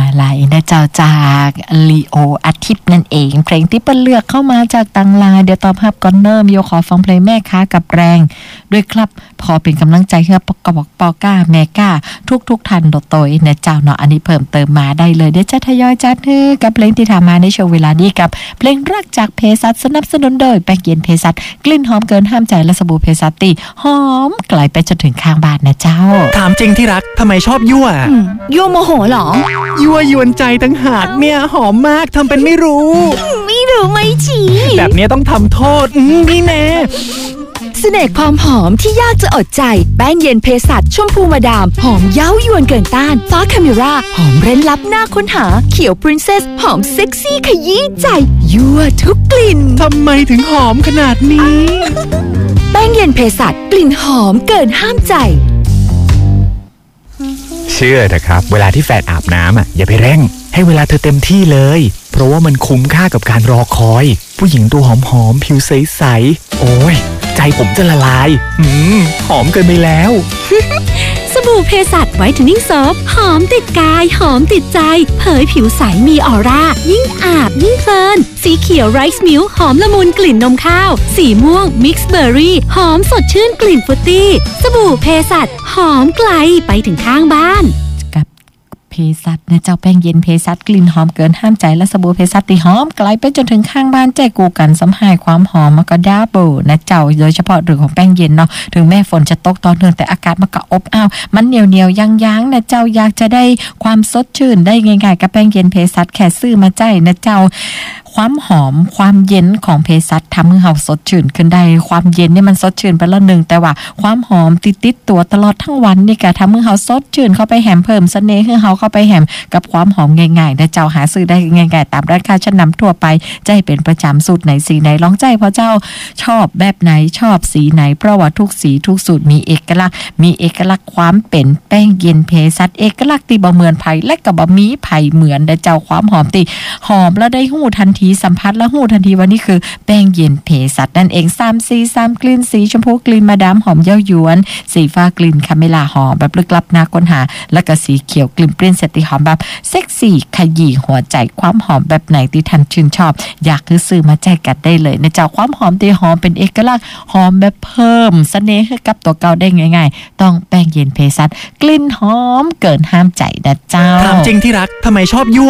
ไหลนะเจ้าจากลีโออาทิตย์นั่นเองเพลงที่เปิ้ลเลือกเข้ามาจากตังลาเดี๋ยวตอบรับก่อนเนิ่มโยขอฟังเพลงแม่ค้ากับแรงด้วยครับพอเป็นกำลังใจให้กระบอกปอก้าแม่ก้าทุกทันโดโตยนะเจ้าเนาะอันนี้เพิ่มเติมมาได้เลยเดี๋ยวจะทยอยจัดให้กับเพลงที่ถามมาในช่วงเวลานี้กับเพลงรักจากเภสัชสนับสนุนโดยแป้งเย็นเภสัชกลิ่นหอมเกินห้ามใจและสบู่เภสัชตีหอมไกลไปจนถึงข้างบ้านนะเจ้าถามจริงที่รักทำไมชอบยั่วยั่วโมโหเหรอยั่วยวนใจตั้งหากเนี่ยหอมมากทำเป็นไม่รู้ไม่ชี้แบบนี้ต้องทำโทษนี่แน่เสน่ห์ความหอมที่ยากจะอดใจแป้งเย็นเภสัชชมพูมาดามหอมเย้ายวนเกินต้านฟ้าคาเมราหอมเร้นลับหน้าค้นหาเขียวปรินเซสหอมเซ็กซี่ขยี้ใจยั่วทุกกลิ่นทำไมถึงหอมขนาดนี้แป้งเย็นเภสัชกลิ่นหอมเกินห้ามใจเชื่อเถอะครับเวลาที่แฟนอาบน้ำอย่าไปเร่งให้เวลาเธอเต็มที่เลยเพราะว่ามันคุ้มค่ากับการรอคอยผู้หญิงตัวหอมผิวใสๆโอ้ยใจผมจะละลายหอมเกินไปแล้วสบู่เภสัชไวท์เทนนิ่งโซฟหอมติดกายหอมติดใจเผยผิวใสมีออร่ายิ่งอาบยิ่งเพลินสีเขียวไรซ์มิลค์หอมละมุนกลิ่นนมข้าวสีม่วงมิกซ์เบอร์รี่หอมสดชื่นกลิ่นฟรุตตี้สบู่เภสัชหอมไกลไปถึงข้างบ้านเภสัชนะเจ้าแป้งเย็นเภสัชกลิ่นหอมเกินห้ามใจและสบู่เภสัชที่หอมไกลไปจนถึงข้างบ้านแจกูกันสัมหายความหอมมันก็ดับเบิลนะเจ้าโดยเฉพาะเรื่องของแป้งเย็นเนาะถึงแม้ฝนจะตกตอนนึงแต่อากาศมันก็อบอ้าวมันเหนียวยั้งนะเจ้าอยากจะได้ความสดชื่นได้ง่ายๆกับแป้งเย็นเภสัชแค่ซื้อมาใจนะเจ้าความหอมความเย็นของเภสัชทำให้เราสดชื่นขึ้นได้ความเย็นนี่มันสดชื่นไปละนึงแต่ว่าความหอมติดตัวตลอดทั้งวันนี่ก็ทำให้เราสดชื่นเข้าไปแหมเพิ่มเสน่ห์ให้เราเข้าไปแหมกับความหอมง่ายๆนะเจ้าหาซื้อได้ง่ายๆตามร้านค้าชั้นนำทั่วไปใจเป็นประจำสูตรไหนสีไหนลองใจเพราะเจ้าชอบแบบไหนชอบสีไหนเพราะว่าทุกสีทุกสูตรมีเอกลักษณ์ความเป็นแป้งเย็นเภสัชเอกลักษณ์ที่บ่เหมือนไผและก็บ่มีไผเหมือนนะเจ้าความหอมที่หอมแล้วได้หู้ทันทีสัมผัสแล้วหู้ทันทีว่านี่คือแป้งเย็นเภสัชนั่นเอง3สี3กลิ่นสีชมพูกลิ่นมาดามหอมเย้ายวนสีฟ้ากลิ่นคาเมล่าหอมแบบลึกลับน่าค้นหาแล้วก็สีเขียวกลิ่นปริ้นเซตติหอมแบบเซ็กซี่ขยี้หัวใจความหอมแบบไหนที่ท่านชื่นชอบอยากซื้อมาแจกกันได้เลยนะเจ้าความหอมที่หอมเป็นเอกลักษณ์หอมแบบเพิ่มเสน่ห์ให้กับตัวเก่าได้ง่ายๆต้องแป้งเย็นเภสัชกลิ่นหอมเกินห้ามใจนะเจ้าถามจริงที่รักทำไมชอบยั่ว